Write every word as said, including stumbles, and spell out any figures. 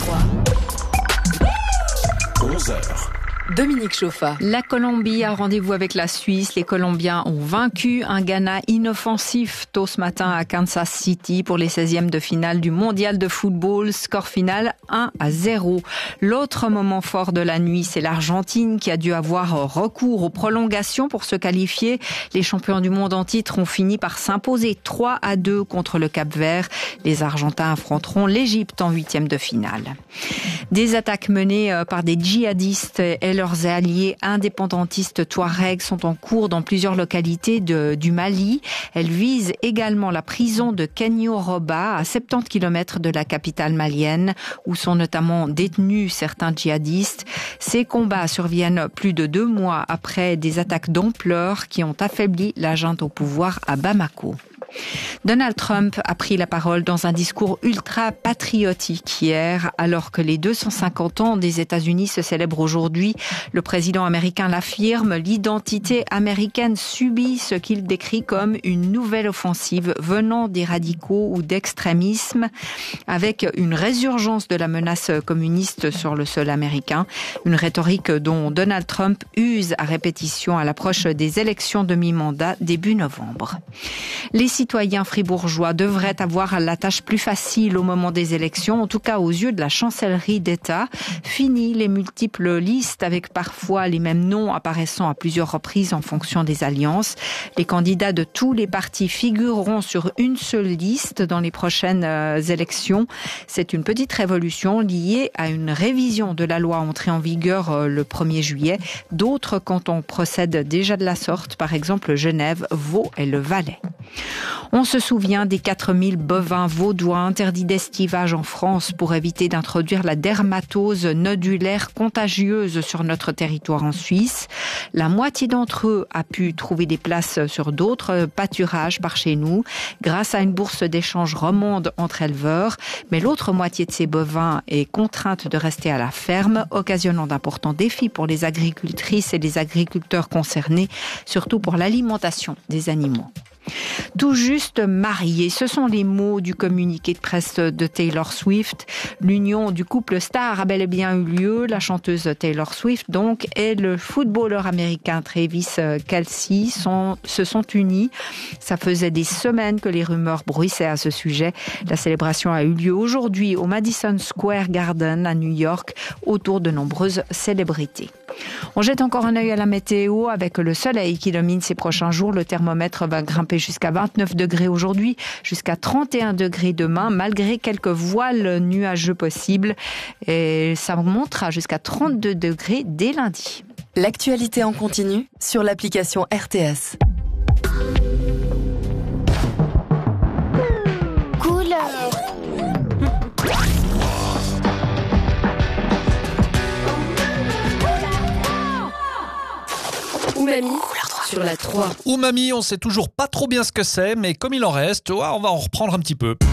trois. onze heures. Dominique Chauffa. La Colombie a rendez-vous avec la Suisse. Les Colombiens ont vaincu un Ghana inoffensif tôt ce matin à Kansas City pour les seizièmes de finale du mondial de football. Score final un à zéro. L'autre moment fort de la nuit, c'est l'Argentine qui a dû avoir recours aux prolongations pour se qualifier. Les champions du monde en titre ont fini par s'imposer trois à deux contre le Cap-Vert. Les Argentins affronteront l'Égypte en huitième de finale. Des attaques menées par des djihadistes et leurs alliés indépendantistes touaregs sont en cours dans plusieurs localités de, du Mali. Elles visent également la prison de Kenyo-Roba, à soixante-dix kilomètres de la capitale malienne, où sont notamment détenus certains djihadistes. Ces combats surviennent plus de deux mois après des attaques d'ampleur qui ont affaibli la junte au pouvoir à Bamako. Donald Trump a pris la parole dans un discours ultra patriotique hier, alors que les deux cent cinquante ans des États-Unis se célèbrent aujourd'hui. Le président américain l'affirme, l'identité américaine subit ce qu'il décrit comme une nouvelle offensive venant des radicaux ou d'extrémisme, avec une résurgence de la menace communiste sur le sol américain. Une rhétorique dont Donald Trump use à répétition à l'approche des élections de mi-mandat début novembre. Les citoyens fribourgeois devraient avoir la tâche plus facile au moment des élections, en tout cas aux yeux de la chancellerie d'État. Fini les multiples listes avec parfois les mêmes noms apparaissant à plusieurs reprises en fonction des alliances. Les candidats de tous les partis figureront sur une seule liste dans les prochaines élections. C'est une petite révolution liée à une révision de la loi entrée en vigueur le premier juillet. D'autres cantons procèdent déjà de la sorte, par exemple Genève, Vaud et le Valais. On se souvient des quatre mille bovins vaudois interdits d'estivage en France pour éviter d'introduire la dermatose nodulaire contagieuse sur notre territoire en Suisse. La moitié d'entre eux a pu trouver des places sur d'autres pâturages par chez nous grâce à une bourse d'échange romande entre éleveurs. Mais l'autre moitié de ces bovins est contrainte de rester à la ferme, occasionnant d'importants défis pour les agricultrices et les agriculteurs concernés, surtout pour l'alimentation des animaux. Tout juste marié, ce sont les mots du communiqué de presse de Taylor Swift. L'union du couple star a bel et bien eu lieu. La chanteuse Taylor Swift, donc, et le footballeur américain Travis Kelce sont, se sont unis. Ça faisait des semaines que les rumeurs bruissaient à ce sujet. La célébration a eu lieu aujourd'hui au Madison Square Garden à New York, autour de nombreuses célébrités. On jette encore un œil à la météo avec le soleil qui domine ces prochains jours. Le thermomètre va grimper jusqu'à vingt-neuf degrés aujourd'hui, jusqu'à trente et un degrés demain, malgré quelques voiles nuageux possibles. Et ça montera jusqu'à trente-deux degrés dès lundi. L'actualité en continu sur l'application R T S. Umami sur la trois. Umami, on sait toujours pas trop bien ce que c'est, mais comme il en reste, ouais, on va en reprendre un petit peu.